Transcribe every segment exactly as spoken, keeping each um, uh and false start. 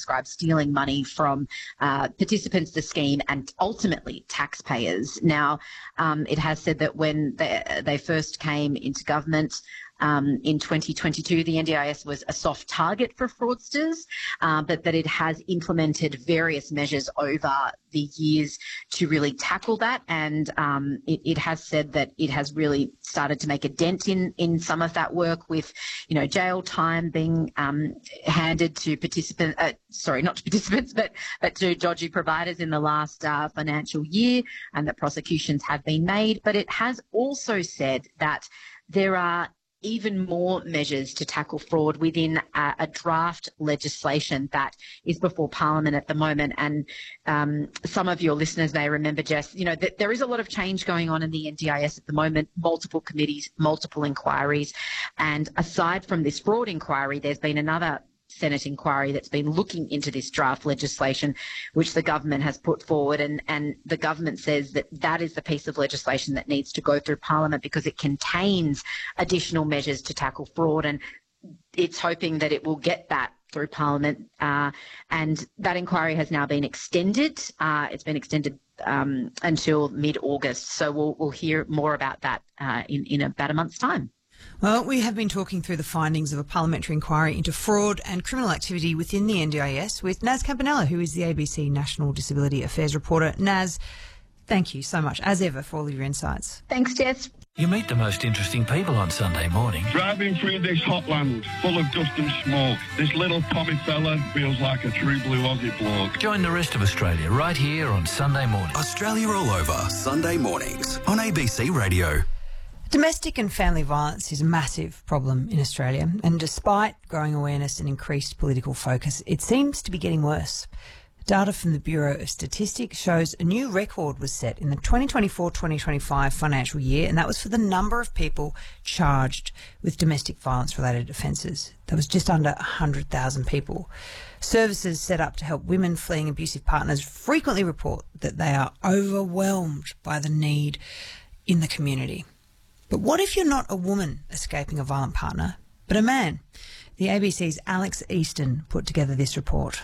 described stealing money from uh, participants to the scheme and ultimately taxpayers. Now, um, it has said that when they, they first came into government, Um, in twenty twenty-two, the N D I S was a soft target for fraudsters, uh, but that it has implemented various measures over the years to really tackle that. And um, it, it has said that it has really started to make a dent in, in some of that work with, you know, jail time being um, handed to participants, uh, sorry, not to participants, but, but to dodgy providers in the last uh, financial year, and that prosecutions have been made. But it has also said that there are even more measures to tackle fraud within a, a draft legislation that is before Parliament at the moment. And um, some of your listeners may remember, Jess, you know, that there is a lot of change going on in the N D I S at the moment, multiple committees, multiple inquiries. And aside from this fraud inquiry, there's been another Senate inquiry that's been looking into this draft legislation, which the government has put forward, and, and the government says that that is the piece of legislation that needs to go through Parliament because it contains additional measures to tackle fraud, and it's hoping that it will get that through Parliament. Uh, and that inquiry has now been extended. Uh, it's been extended um, until mid-August, so we'll, we'll hear more about that uh, in, in about a month's time. Well, we have been talking through the findings of a parliamentary inquiry into fraud and criminal activity within the N D I S with Naz Campanella, who is the A B C National Disability Affairs reporter. Naz, thank you so much, as ever, for all of your insights. Thanks, Jess. You meet the most interesting people on Sunday morning. Driving through this hot land full of dust and smoke, this little Tommy fella feels like a true blue Aussie bloke. Join the rest of Australia right here on Sunday morning. Australia All Over, Sunday mornings on A B C Radio. Domestic and family violence is a massive problem in Australia, and despite growing awareness and increased political focus, it seems to be getting worse. Data from the Bureau of Statistics shows a new record was set in the twenty twenty-four twenty twenty-five financial year, and that was for the number of people charged with domestic violence-related offences. That was just under one hundred thousand people. Services set up to help women fleeing abusive partners frequently report that they are overwhelmed by the need in the community. But what if you're not a woman escaping a violent partner, but a man? The A B C's Alex Easton put together this report.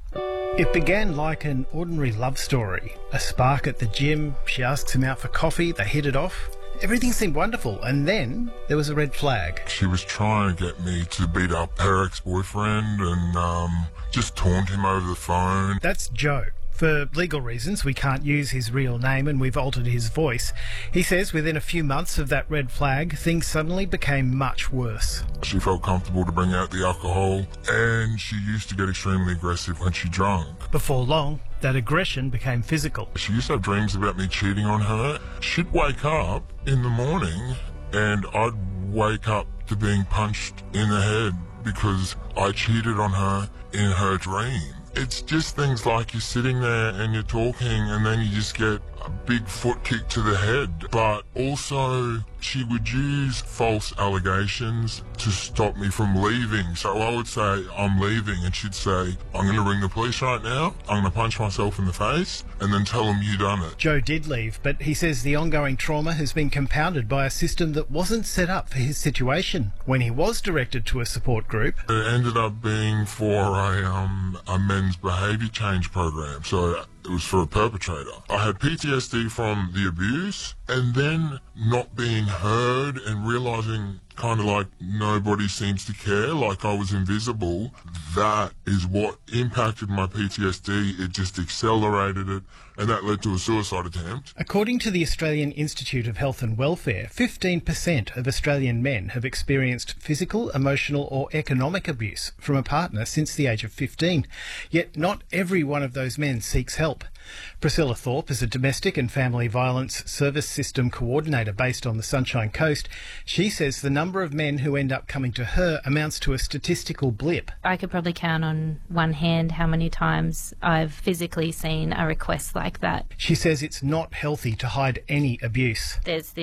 It began like an ordinary love story. A spark at the gym, she asks him out for coffee, they hit it off. Everything seemed wonderful, and then there was a red flag. She was trying to get me to beat up her ex-boyfriend and um, just taunt him over the phone. That's Joe. For legal reasons, we can't use his real name and we've altered his voice. He says within a few months of that red flag, things suddenly became much worse. She felt comfortable to bring out the alcohol, and she used to get extremely aggressive when she drunk. Before long, that aggression became physical. She used to have dreams about me cheating on her. She'd wake up in the morning and I'd wake up to being punched in the head because I cheated on her in her dream. It's just things like you're sitting there and you're talking and then you just get a big foot kick to the head. But also she would use false allegations to stop me from leaving. So I would say, I'm leaving, and she'd say, I'm going to ring the police right now, I'm going to punch myself in the face, and then tell them you done it. Joe did leave, but he says the ongoing trauma has been compounded by a system that wasn't set up for his situation. When he was directed to a support group, it ended up being for a, um, a men's behaviour change program. So it was for a perpetrator. I had P T S D from the abuse, and then not being heard and realising kind of like nobody seems to care, like I was invisible. That is what impacted my P T S D. It just accelerated it, and that led to a suicide attempt. According to the Australian Institute of Health and Welfare, fifteen percent of Australian men have experienced physical, emotional or economic abuse from a partner since the age of fifteen. Yet not every one of those men seeks help. Priscilla Thorpe is a domestic and family violence service system coordinator based on the Sunshine Coast. She says the number of men who end up coming to her amounts to a statistical blip. I could probably count on one hand how many times I've physically seen a request like that. She says it's not healthy to hide any abuse. There's this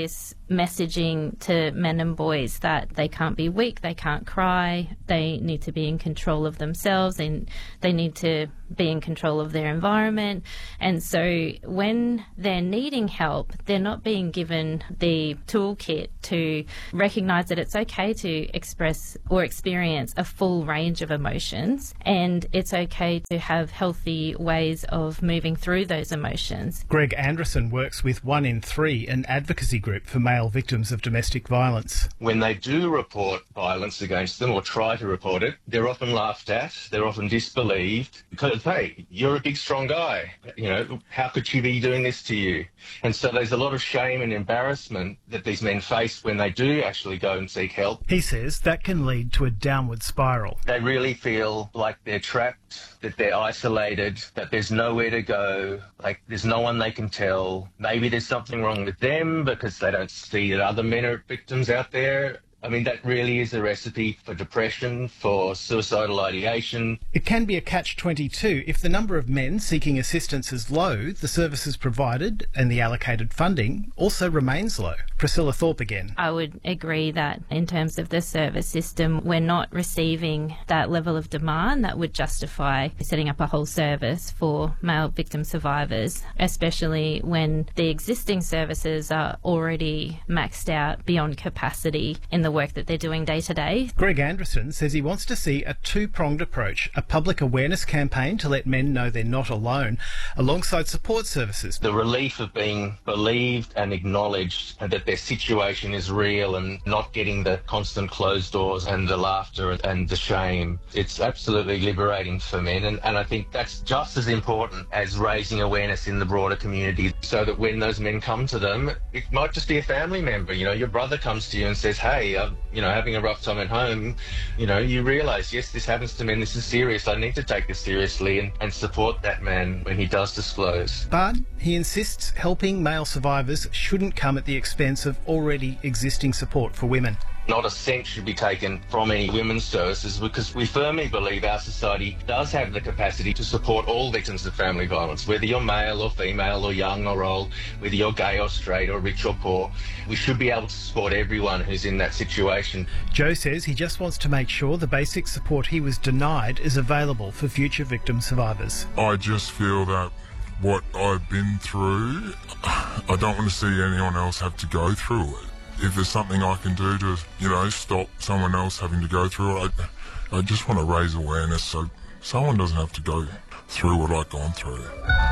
messaging to men and boys that they can't be weak, they can't cry, they need to be in control of themselves, and they need to be in control of their environment. And so when they're needing help, they're not being given the toolkit to recognise that it's okay to express or experience a full range of emotions, and it's okay to have healthy ways of moving through those emotions. Greg Anderson works with One in Three, an advocacy group for male victims of domestic violence. When they do report violence against them or try to report it, they're often laughed at, they're often disbelieved because, hey, you're a big, strong guy. You know, how could she be doing this to you? And so there's a lot of shame and embarrassment that these men face when they do actually go and seek help. He says that can lead to a downward spiral. They really feel like they're trapped, that they're isolated, that there's nowhere to go, like there's no one they can tell. Maybe there's something wrong with them because they don't see that other men are victims out there. I mean, that really is a recipe for depression, for suicidal ideation. It can be a catch twenty-two. If the number of men seeking assistance is low, the services provided and the allocated funding also remains low. Priscilla Thorpe again. I would agree that in terms of the service system, we're not receiving that level of demand that would justify setting up a whole service for male victim survivors, especially when the existing services are already maxed out beyond capacity in the work that they're doing day to day. Greg Anderson says he wants to see a two-pronged approach, a public awareness campaign to let men know they're not alone, alongside support services. The relief of being believed and acknowledged and that their situation is real and not getting the constant closed doors and the laughter and the shame. It's absolutely liberating for men, and, and I think that's just as important as raising awareness in the broader community so that when those men come to them, it might just be a family member. You know, your brother comes to you and says, hey, I'm, you know, having a rough time at home. You know, you realise, yes, this happens to men, this is serious, I need to take this seriously, and, and support that man when he does disclose. But he insists helping male survivors shouldn't come at the expense of already existing support for women. Not a cent should be taken from any women's services because we firmly believe our society does have the capacity to support all victims of family violence, whether you're male or female or young or old, whether you're gay or straight or rich or poor. We should be able to support everyone who's in that situation. Joe says he just wants to make sure the basic support he was denied is available for future victim survivors. I just feel that what I've been through, I don't want to see anyone else have to go through it. If there's something I can do to, you know, stop someone else having to go through it, I, I just want to raise awareness so someone doesn't have to go through what I've gone through.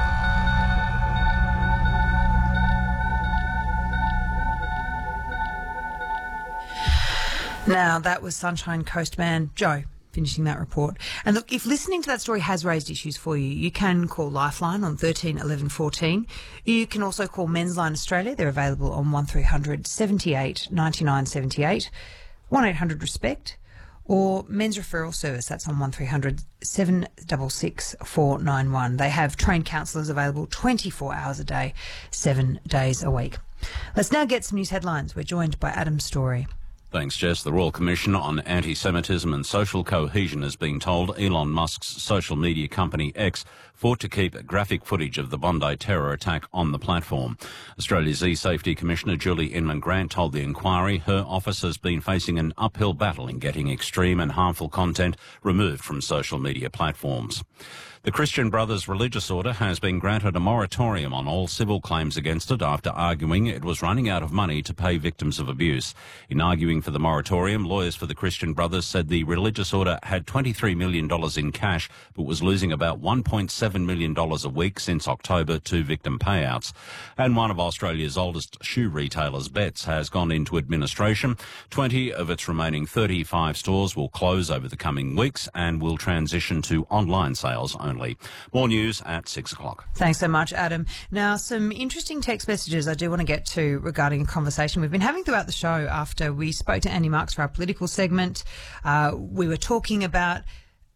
Now, that was Sunshine Coast man Joe finishing that report. And look, if listening to that story has raised issues for you, you can call Lifeline on thirteen eleven fourteen. You can also call Men's Line Australia. They're available on one three hundred seventy-eight ninety-nine seventy-eight, one eight hundred RESPECT, or Men's Referral Service. That's on one three hundred seven six six four nine one. They have trained counsellors available twenty-four hours a day, seven days a week. Let's now get some news headlines. We're joined by Adam Story. Thanks, Jess. The Royal Commission on Anti-Semitism and Social Cohesion has been told Elon Musk's social media company X fought to keep graphic footage of the Bondi terror attack on the platform. Australia's E-Safety Commissioner Julie Inman-Grant told the inquiry her office has been facing an uphill battle in getting extreme and harmful content removed from social media platforms. The Christian Brothers religious order has been granted a moratorium on all civil claims against it after arguing it was running out of money to pay victims of abuse. In arguing for the moratorium, lawyers for the Christian Brothers said the religious order had twenty-three million dollars in cash but was losing about one point seven million dollars a week since October to victim payouts. And one of Australia's oldest shoe retailers, Betts, has gone into administration. twenty of its remaining thirty-five stores will close over the coming weeks and will transition to online sales only. More news at six o'clock. Thanks so much, Adam. Now, some interesting text messages I do want to get to regarding a conversation we've been having throughout the show after we spoke to Andy Marks for our political segment. Uh, we were talking about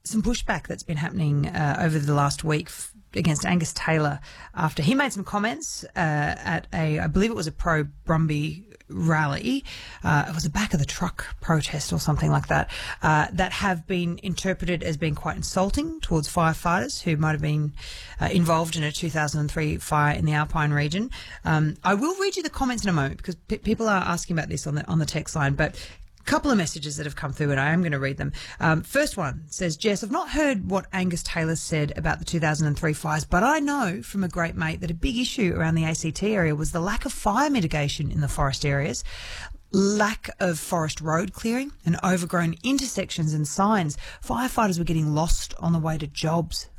some pushback that's been happening uh, over the last week f- against Angus Taylor after he made some comments uh, at a, I believe it was a pro-Brumby rally. Uh, it was a back of the truck protest or something like that, uh, that have been interpreted as being quite insulting towards firefighters who might have been uh, involved in a two thousand three fire in the Alpine region. Um, I will read you the comments in a moment because p- people are asking about this on the on the text line, but couple of messages that have come through and I am going to read them. Um, first one says, Jess, I've not heard what Angus Taylor said about the two thousand three fires, but I know from a great mate that a big issue around the A C T area was the lack of fire mitigation in the forest areas, lack of forest road clearing and overgrown intersections and signs. Firefighters were getting lost on the way to jobs,